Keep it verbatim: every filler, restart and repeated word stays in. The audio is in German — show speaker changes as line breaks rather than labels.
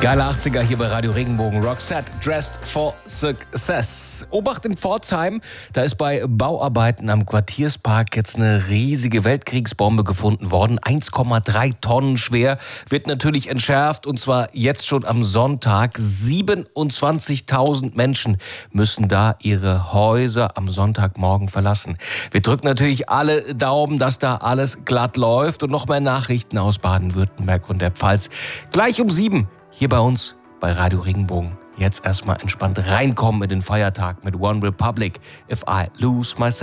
Geile achtziger hier bei Radio Regenbogen. Roxette, Dressed for Success. Obacht in Pforzheim, da ist bei Bauarbeiten am Quartierspark jetzt eine riesige Weltkriegsbombe gefunden worden. eins Komma drei Tonnen schwer, wird natürlich entschärft und zwar jetzt schon am Sonntag. siebenundzwanzigtausend Menschen müssen da ihre Häuser am Sonntagmorgen verlassen. Wir drücken natürlich alle Daumen, dass da alles glatt läuft und noch mehr Nachrichten aus Baden-Württemberg und der Pfalz. Gleich um sieben. Hier bei uns bei Radio Regenbogen. Jetzt erstmal entspannt reinkommen in den Feiertag mit One Republic. If I Lose Myself.